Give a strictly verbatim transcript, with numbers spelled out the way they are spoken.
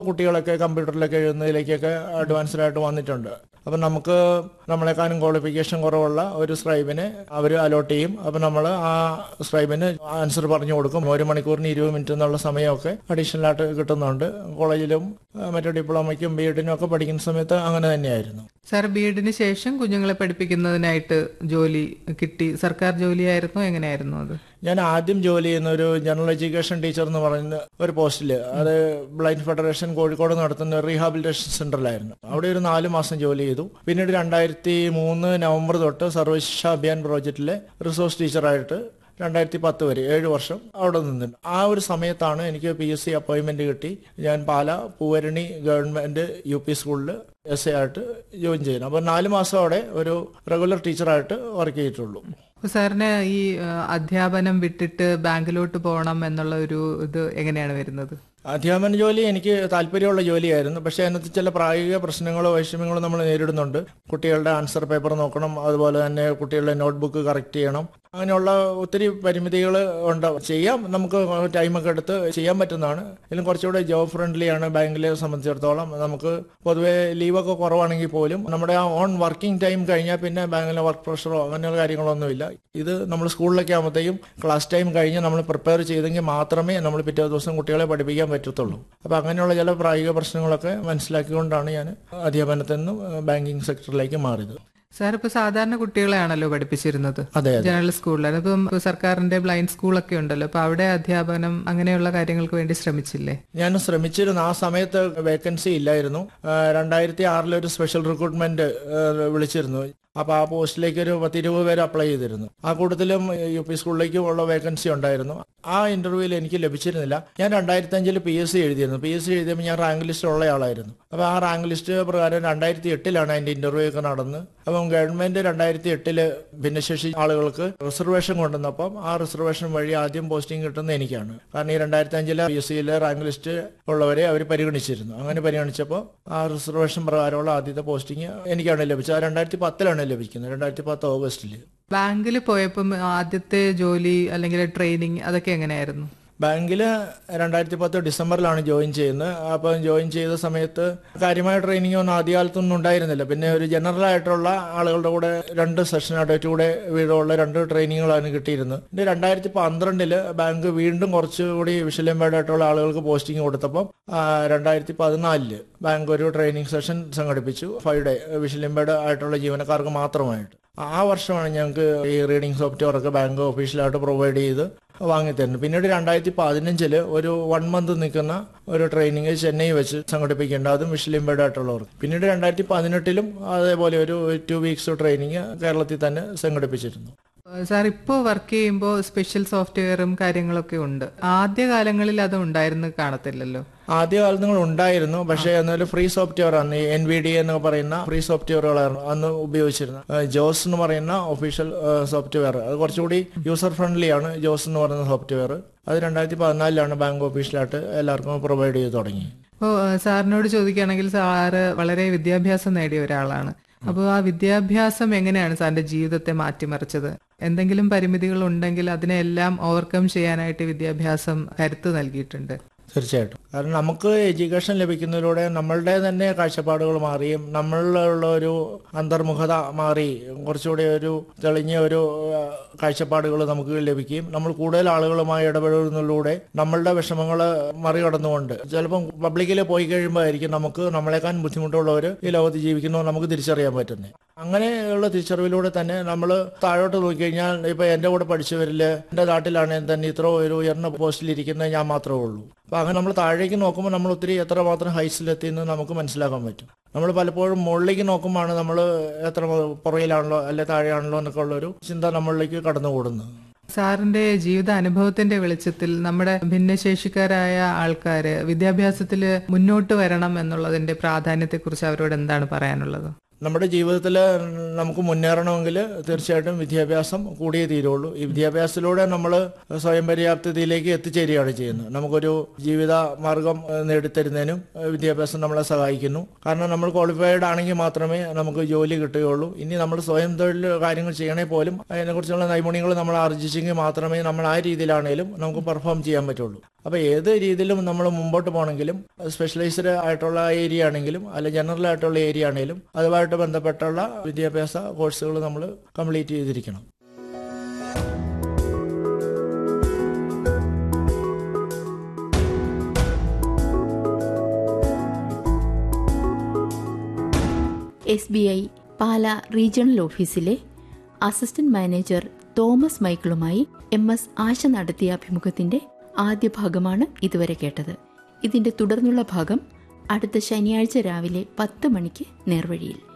കുട്ടികളൊക്കെ കമ്പ്യൂട്ടറിലൊക്കെ എഴുതുന്നതിലേക്കൊക്കെ അഡ്വാൻസ്ഡ് ആയിട്ട് വന്നിട്ടുണ്ട്. അപ്പം നമുക്ക് നമ്മളെക്കാളും ക്വാളിഫിക്കേഷൻ കുറവുള്ള ഒരു സ്ക്രൈബിനെ അവർ അലോട്ട് ചെയ്യും. അപ്പം നമ്മൾ ആ സ്ക്രൈബിന് ആൻസർ പറഞ്ഞു കൊടുക്കും. ഒരു മണിക്കൂറിന് ഇരുപത് മിനിറ്റ് എന്നുള്ള സമയമൊക്കെ അഡീഷണൽ ആയിട്ട് കിട്ടുന്നുണ്ട്. കോളേജിലും മറ്റു ഡിപ്ലോമയ്ക്കും ബി എഡിനും ഒക്കെ പഠിക്കുന്ന സമയത്ത് അങ്ങനെ തന്നെയായിരുന്നു. സാർ ബി എഡിന് ശേഷം കുഞ്ഞുങ്ങളെ പഠിപ്പിക്കുന്നതിനായിട്ട് ജോലി കിട്ടി. സർക്കാർ ജോലിയായിരുന്നോ, എങ്ങനെയായിരുന്നു അത്? ഞാൻ ആദ്യം ജോലി ചെയ്യുന്ന ഒരു ജനറൽ എഡ്യൂക്കേഷൻ ടീച്ചർ എന്ന് പറയുന്ന ഒരു പോസ്റ്റിൽ, അത് ബ്ലൈൻഡ് ഫെഡറേഷൻ കോഴിക്കോട് നടത്തുന്ന റീഹാബിലിറ്റേഷൻ സെന്ററിലായിരുന്നു. അവിടെ ഒരു നാല് മാസം ജോലി ചെയ്തു. പിന്നീട് രണ്ടായിരത്തി മൂന്ന് നവംബർ തൊട്ട് സർവശിക്ഷ അഭിയാൻ പ്രോജക്റ്റിലെ റിസോഴ്സ് ടീച്ചറായിട്ട് രണ്ടായിരത്തി പത്ത് വരെ ഏഴ് വർഷം അവിടെ നിന്നിട്ടുണ്ട്. ആ ഒരു സമയത്താണ് എനിക്ക് പി എസ് സി അപ്പോയിൻമെന്റ് കിട്ടി. ഞാൻ പാല പൂവരണി ഗവൺമെന്റ് യു പി സ്കൂളിൽ എസ് എ ആയിട്ട് ജോയിൻ ചെയ്യുന്നു. അപ്പോൾ നാല് മാസം അവിടെ ഒരു റെഗുലർ ടീച്ചറായിട്ട് വർക്ക് ചെയ്തിട്ടുള്ളൂ. സാറിന് ഈ അധ്യാപനം വിട്ടിട്ട് ബാങ്കിലോട്ട് പോകണം എന്നുള്ള ഒരു ഇത് എങ്ങനെയാണ് വരുന്നത്? അധ്യാപന ജോലി എനിക്ക് താല്പര്യമുള്ള ജോലിയായിരുന്നു. പക്ഷേ അതിനകത്ത് ചില പ്രായോഗിക പ്രശ്നങ്ങളോ വൈഷമ്യങ്ങളോ നമ്മൾ നേരിടുന്നുണ്ട്. കുട്ടികളുടെ ആൻസർ പേപ്പർ നോക്കണം, അതുപോലെ തന്നെ കുട്ടികളുടെ നോട്ട്ബുക്ക് കറക്റ്റ് ചെയ്യണം. അങ്ങനെയുള്ള ഒത്തിരി പരിമിതികൾ ഉണ്ട്. ചെയ്യാം, നമുക്ക് ടൈമൊക്കെ എടുത്ത് ചെയ്യാൻ പറ്റുന്നതാണ്. ഇതിലും കുറച്ചുകൂടെ ജോബ് ഫ്രണ്ട്ലിയാണ് ബാങ്കിലെ സംബന്ധിച്ചിടത്തോളം. നമുക്ക് പൊതുവേ ലീവൊക്കെ കുറവാണെങ്കിൽ പോലും നമ്മുടെ ആ ഓൺ വർക്കിംഗ് ടൈം കഴിഞ്ഞാൽ പിന്നെ ബാങ്കിലെ വർക്ക് പ്രഷറോ അങ്ങനെയുള്ള കാര്യങ്ങളൊന്നുമില്ല. ഇത് നമ്മൾ സ്കൂളിലൊക്കെ ആകുമ്പോഴത്തേക്കും ക്ലാസ് ടൈം കഴിഞ്ഞ് നമ്മൾ പ്രിപ്പയർ ചെയ്തെങ്കിൽ മാത്രമേ നമ്മൾ പിറ്റേ ദിവസം കുട്ടികളെ പഠിപ്പിക്കാൻ പറ്റത്തുള്ളൂ. അപ്പോൾ അങ്ങനെയുള്ള ചില പ്രായോഗിക പ്രശ്നങ്ങളൊക്കെ മനസ്സിലാക്കിക്കൊണ്ടാണ് ഞാൻ അധ്യാപനത്തിൽ നിന്നും ബാങ്കിങ് സെക്ടറിലേക്ക് മാറിയത്. സാർ ഇപ്പൊ സാധാരണ കുട്ടികളെയാണല്ലോ പഠിപ്പിച്ചിരുന്നത് ജനറൽ സ്കൂളിലാണ്. ഇപ്പം സർക്കാരിന്റെ ബ്ലൈൻഡ് സ്കൂളൊക്കെ ഉണ്ടല്ലോ, അപ്പൊ അവിടെ അധ്യാപനം അങ്ങനെയുള്ള കാര്യങ്ങൾക്ക് വേണ്ടി ശ്രമിച്ചില്ലേ? ഞാൻ ശ്രമിച്ചിരുന്നു. ആ സമയത്ത് വേക്കൻസി ഇല്ലായിരുന്നു. രണ്ടായിരത്തി ആറിലൊരു സ്പെഷ്യൽ റിക്രൂട്ട്മെന്റ് വിളിച്ചിരുന്നു. അപ്പോൾ ആ പോസ്റ്റിലേക്ക് ഒരു പത്തിരുപത് പേര് അപ്ലൈ ചെയ്തിരുന്നു. ആ കൂട്ടത്തിലും യു പി സ്കൂളിലേക്കും ഉള്ള വേക്കൻസി ഉണ്ടായിരുന്നു. ആ ഇന്റർവ്യൂവിൽ എനിക്ക് ലഭിച്ചിരുന്നില്ല. ഞാൻ രണ്ടായിരത്തി അഞ്ചിൽ പി എസ് സി എഴുതിയിരുന്നു. പി എസ് സി എഴുതിയപ്പോൾ ഞാൻ റാങ്ക് ലിസ്റ്റ് ഉള്ള ആളായിരുന്നു. അപ്പോൾ ആ റാങ്ക് ലിസ്റ്റ് പ്രകാരം രണ്ടായിരത്തി എട്ടിലാണ് അതിന്റെ ഇന്റർവ്യൂ ഒക്കെ നടന്ന്. അപ്പം ഗവൺമെന്റ് രണ്ടായിരത്തി എട്ടില് ഭിന്നശേഷി ആളുകൾക്ക് റിസർവേഷൻ കൊണ്ടുവന്നപ്പം ആ റിസർവേഷൻ വഴി ആദ്യം പോസ്റ്റിംഗ് കിട്ടുന്നത് എനിക്കാണ്. കാരണം ഈ രണ്ടായിരത്തി അഞ്ചിലെ പി എസ് സിയിലെ റാങ്ക് ലിസ്റ്റ് ഉള്ളവരെ അവർ പരിഗണിച്ചിരുന്നു. അങ്ങനെ പരിഗണിച്ചപ്പോൾ ആ റിസർവേഷൻ പ്രകാരമുള്ള ആദ്യത്തെ പോസ്റ്റിംഗ് എനിക്കാണ് ലഭിച്ചത്. അത് രണ്ടായിരത്തി പത്തിലാണ് ലഭിക്കുന്നത്, രണ്ടായിരത്തി പത്ത് ഓഗസ്റ്റില്. ബാങ്കിൽ പോയപ്പം ആദ്യത്തെ ജോലി അല്ലെങ്കിൽ ട്രെയിനിങ് അതൊക്കെ എങ്ങനെയായിരുന്നു? ബാങ്കിൽ രണ്ടായിരത്തി പത്ത് ഡിസംബറിലാണ് ജോയിൻ ചെയ്യുന്നത്. അപ്പം ജോയിൻ ചെയ്ത സമയത്ത് കാര്യമായ ട്രെയിനിങ് ഒന്നും ആദ്യകാലത്തൊന്നും ഉണ്ടായിരുന്നില്ല. പിന്നെ ഒരു ജനറൽ ആയിട്ടുള്ള ആളുകളുടെ കൂടെ രണ്ട് സെഷനായിട്ട് കൂടെ വീതമുള്ള രണ്ട് ട്രെയിനിങ്ങുകളാണ് കിട്ടിയിരുന്നത്. പിന്നെ രണ്ടായിരത്തി പന്ത്രണ്ടില് ബാങ്ക് വീണ്ടും കുറച്ചുകൂടി വിഷലംബേഡ് ആയിട്ടുള്ള ആളുകൾക്ക് പോസ്റ്റിംഗ് കൊടുത്തപ്പം രണ്ടായിരത്തി പതിനാലില് ബാങ്ക് ഒരു ട്രെയിനിങ് സെഷൻ സംഘടിപ്പിച്ചു. ഫൈവ് ഡേ വിഷലംബേഡ് ആയിട്ടുള്ള ജീവനക്കാർക്ക് മാത്രമായിട്ട്. ആ വർഷമാണ് ഞങ്ങൾക്ക് ഈ റീഡിംഗ് സോഫ്റ്റ്വെയർ ഒക്കെ ബാങ്ക് ഒഫീഷ്യലായിട്ട് പ്രൊവൈഡ് ചെയ്ത് വാങ്ങിത്തരുന്നു. പിന്നീട് രണ്ടായിരത്തി പതിനഞ്ചില് ഒരു വൺ മന്ത് നിൽക്കുന്ന ഒരു ട്രെയിനിങ് ചെന്നൈ വെച്ച് സംഘടിപ്പിക്കേണ്ട, അതും വിഷ്വൽ ഇംപേർഡ് ആയിട്ടുള്ളവർക്ക്. പിന്നീട് രണ്ടായിരത്തി പതിനെട്ടിലും അതേപോലെ ഒരു ടു വീക്സ് ട്രെയിനിങ് കേരളത്തിൽ തന്നെ സംഘടിപ്പിച്ചിരുന്നു. സാർ ഇപ്പോൾ വർക്ക് ചെയ്യുമ്പോൾ സ്പെഷ്യൽ സോഫ്റ്റ്വെയറും കാര്യങ്ങളൊക്കെ ഉണ്ട്. ആദ്യ കാലങ്ങളിൽ അത് ഉണ്ടായിരുന്നു കാണത്തില്ലല്ലോ? ആദ്യ കാലങ്ങൾ ഉണ്ടായിരുന്നു, പക്ഷേ എന്നാലും ഫ്രീ സോഫ്റ്റ്വെയർ ആണ്. എൻ വി ഡി എന്ന് പറയുന്ന ഫ്രീ സോഫ്റ്റ്വെയറുകളായിരുന്നു അന്ന് ഉപയോഗിച്ചിരുന്നത്. ജോസ് എന്ന് പറയുന്ന ഒഫീഷ്യൽ സോഫ്റ്റ്വെയർ, അത് കുറച്ചുകൂടി യൂസർ ഫ്രണ്ട്ലി ആണ്. ജോസ് എന്ന് പറയുന്ന സോഫ്റ്റ്വെയർ അത് രണ്ടായിരത്തി പതിനാലിലാണ് ബാങ്ക് ഒഫീഷ്യലായിട്ട് എല്ലാവർക്കും പ്രൊവൈഡ് ചെയ്ത് തുടങ്ങി. ഇപ്പോൾ സാറിനോട് ചോദിക്കുകയാണെങ്കിൽ, സാറ് വളരെ വിദ്യാഭ്യാസം നേടിയ ഒരാളാണ്. അപ്പോൾ ആ വിദ്യാഭ്യാസം എങ്ങനെയാണ് സാറിന്റെ ജീവിതത്തെ മാറ്റിമറിച്ചത്? എന്തെങ്കിലും പരിമിതികൾ ഉണ്ടെങ്കിൽ അതിനെല്ലാം ഓവർകം ചെയ്യാനായിട്ട് വിദ്യാഭ്യാസം കരുത്ത് നൽകിയിട്ടുണ്ട്. തീർച്ചയായിട്ടും. കാരണം നമുക്ക് എഡ്യൂക്കേഷൻ ലഭിക്കുന്നതിലൂടെ നമ്മളുടെ തന്നെ കാഴ്ചപ്പാടുകൾ മാറിയും നമ്മളിലുള്ള ഒരു അന്തർമുഖത മാറി കുറച്ചുകൂടി ഒരു തെളിഞ്ഞ ഒരു കാഴ്ചപ്പാടുകൾ നമുക്ക് ലഭിക്കുകയും നമ്മൾ കൂടുതൽ ആളുകളുമായി ഇടപെടുന്നതിലൂടെ നമ്മളുടെ വിഷമങ്ങൾ മറികടന്നുകൊണ്ട് ചിലപ്പം പബ്ലിക്കിൽ പോയി കഴിയുമ്പോഴായിരിക്കും നമുക്ക് നമ്മളെക്കാൾ ബുദ്ധിമുട്ടുള്ളവർ ഈ ലോകത്ത് ജീവിക്കുന്നവർ നമുക്ക് തിരിച്ചറിയാൻ പറ്റുന്നത്. അങ്ങനെയുള്ള തിരിച്ചറിവിലൂടെ തന്നെ നമ്മൾ താഴോട്ട് നോക്കിക്കഴിഞ്ഞാൽ ഇപ്പം എൻ്റെ കൂടെ പഠിച്ചവരിൽ എൻ്റെ നാട്ടിലാണെങ്കിൽ തന്നെ ഇത്ര ഒരു ഉയർന്ന പോസ്റ്റിലിരിക്കുന്നത് ഞാൻ മാത്രമേ ഉള്ളൂ. അപ്പം അങ്ങനെ നമ്മൾ താഴേക്ക് നോക്കുമ്പോൾ നമ്മൾ ഒത്തിരി എത്രമാത്രം ഹൈറ്റ്സിലെത്തിയെന്ന് നമുക്ക് മനസ്സിലാക്കാൻ പറ്റും. നമ്മൾ പലപ്പോഴും മുകളിലേക്ക് നോക്കുമ്പോഴാണ് നമ്മൾ എത്ര പുറകിലാണല്ലോ അല്ലെ താഴെയാണല്ലോ എന്നൊക്കെ ഉള്ളൊരു ചിന്ത നമ്മളിലേക്ക് കടന്നുകൂടുന്നത്. സാറിന്റെ ജീവിത അനുഭവത്തിന്റെ വെളിച്ചത്തിൽ നമ്മുടെ ഭിന്നശേഷിക്കാരായ ആൾക്കാര് വിദ്യാഭ്യാസത്തിൽ മുന്നോട്ട് വരണം എന്നുള്ളതിന്റെ പ്രാധാന്യത്തെക്കുറിച്ച് അവരോട് എന്താണ് പറയാനുള്ളത്? നമ്മുടെ ജീവിതത്തിൽ നമുക്ക് മുന്നേറണമെങ്കിൽ തീർച്ചയായിട്ടും വിദ്യാഭ്യാസം കൂടിയേ തീരുള്ളൂ. ഈ വിദ്യാഭ്യാസത്തിലൂടെ നമ്മൾ സ്വയം പര്യാപ്തതയിലേക്ക് എത്തിച്ചേരുകയാണ് ചെയ്യുന്നത്. നമുക്കൊരു ജീവിത മാർഗം നേടിത്തരുന്നതിനും വിദ്യാഭ്യാസം നമ്മളെ സഹായിക്കുന്നു. കാരണം നമ്മൾ ക്വാളിഫൈഡ് ആണെങ്കിൽ മാത്രമേ നമുക്ക് ജോലി കിട്ടുകയുള്ളൂ. ഇനി നമ്മൾ സ്വയം തൊഴിൽ കാര്യങ്ങൾ ചെയ്യണേ പോലും അതിനെക്കുറിച്ചുള്ള നൈപുണ്യങ്ങൾ നമ്മൾ ആർജിച്ചെങ്കിൽ മാത്രമേ നമ്മൾ ആ രീതിയിലാണെങ്കിലും നമുക്ക് പെർഫോം ചെയ്യാൻ പറ്റുള്ളൂ. അപ്പോൾ ഏത് രീതിയിലും നമ്മൾ മുമ്പോട്ട് പോകണമെങ്കിലും സ്പെഷ്യലൈസ്ഡ് ആയിട്ടുള്ള ഏരിയ ആണെങ്കിലും അല്ലെങ്കിൽ ജനറൽ ആയിട്ടുള്ള ഏരിയ ആണെങ്കിലും അതുമായിട്ട് ബന്ധപ്പെട്ടുള്ള വിദ്യാഭ്യാസ കോഴ്സുകൾ നമ്മൾ കംപ്ലീറ്റ് ചെയ്തിരിക്കണം. S B I Pala regional ഓഫീസിലെ assistant manager Thomas മൈക്കിളുമായി M S ആശ നടത്തിയ അഭിമുഖത്തിന്റെ ആദ്യ ഭാഗമാണ് ഇതുവരെ കേട്ടത്. ഇതിന്റെ തുടർന്നുള്ള ഭാഗം അടുത്ത ശനിയാഴ്ച രാവിലെ പത്ത് മണിക്ക് നേർവഴിയിൽ.